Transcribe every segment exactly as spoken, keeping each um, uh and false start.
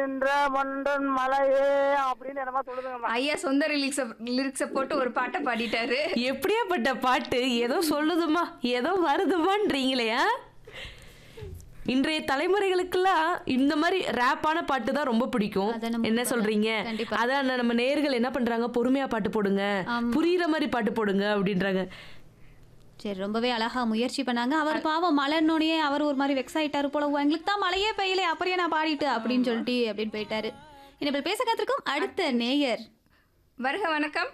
நின்ற மண்டன் மலையே அப்படின்னு என்னமா சொல்லுதுங்கம்மா. ஐயா சொந்த லிரிக்ஸ லிரிக்ஸ போட்டு ஒரு பாட்டை பாடிட்டாரு. எப்படியாப்பட்ட பாட்டு ஏதோ சொல்லுதுமா ஏதோ வருதுமான்றீங்களே. இன்றைய தலைமுறைகளுக்கெல்லாம் இந்த மாதிரி ரேப்பான பாட்டு தான் ரொம்ப பிடிக்கும். என்ன சொல்றீங்க? அதான் நம்ம நேயர்கள் என்ன பண்றாங்க, பொறுமையா பாட்டு போடுங்க, புரியுற மாதிரி பாட்டு போடுங்க அப்படின்றாங்க. சரி, ரொம்பவே அழகா முயற்சி பண்ணாங்க. அவர் பாவம் மலர்னோடனே அவர் ஒரு மாதிரி வெக்ஸ் ஆயிட்டாரு போல. எங்களுக்கு தான் மழையே பெய்யல, அப்புறம் நான் பாடிட்டு அப்படின்னு சொல்லிட்டு அப்படின்னு போயிட்டாரு. இனிமே பேச காத்திருக்கோம் அடுத்த நேயர். வருக வணக்கம்.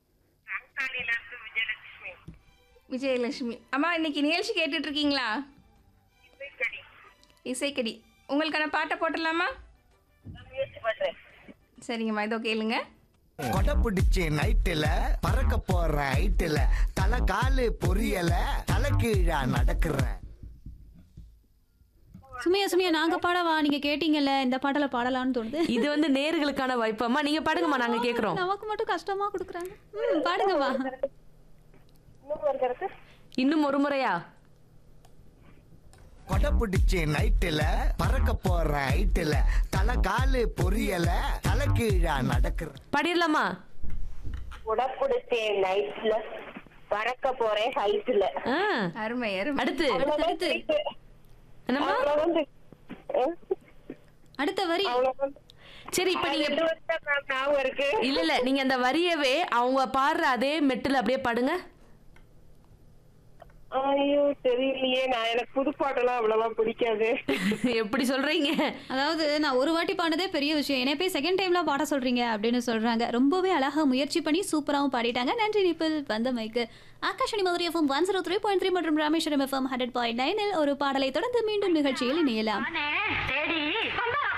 விஜயலட்சுமி அம்மா, இன்னைக்கு நிகழ்ச்சி கேட்டுட்டு இருக்கீங்களா? இசைக்கடி. உங்களுக்கான பாட்டை போட்டுடலாமா? சரிங்கம்மா, இதோ கேளுங்க. கொடை பிடிச்சி நைட்டுல பறக்க போற ஹைட்டுல தலை காலு பொரியல தலை கீழா நடக்கிறேன். சுமையா சுமையா நாங்க பாடவா? நீங்க கேட்டீங்கல்ல இந்த பாடல பாடலாம்னு தோணுது. இது வந்து நேயர்களுக்கான வாய்ப்பாமா, நீங்க பாடுங்கம்மா, நாங்க கேக்குறோம். நமக்கு மட்டும் கஷ்டமா கொடுக்குறாங்க. ம், பாடுங்கம்மா. இன்னும் ஒரு முறையா? கொடை பிடிச்சி நைட்டுல பறக்க போற ஹைட்டுல தலை காலு பொரியல தலை கீழா நடக்கிறேன். பாடிடலாமா? கொடை பிடிச்சி நைட்ல பறக்க போறேன் ஹைட்ல. அருமை அருமை. அடுத்து அடுத்து என்னம்மா? அடுத்த வரி. சரி, இப்ப நீங்க இருக்கு இல்ல இல்ல நீங்க அந்த வரியவே அவங்க பாடுற அதே மெட்டுல அப்படியே பாடுங்க. ஐயோ தெரியலையே, நான் எனக்கு புது பாட்டெல்லாம் அவ்வளவா பிடிக்காது. எப்படி சொல்றீங்க? அதாவது நான் ஒரு வாட்டி பாடுனதே பெரிய விஷயம், என்ன போய் செகண்ட் டைம்ல பாட சொல்றீங்க அப்படின்னு சொல்றாங்க. ரொம்பவே அழகா முயற்சி பண்ணி சூப்பராகவும் பாடிட்டாங்க. நன்றி நிப்பில் வந்த மைக்கு. Akashvani Madurai FM one zero three point three மற்றும் ராமேஸ்வரம் எஃப்எம் ஹண்ட்ரட் பாயிண்ட் நைனில் ஒரு பாடலை தொடர்ந்து மீண்டும் நிகழ்ச்சியில் இணையலாம்.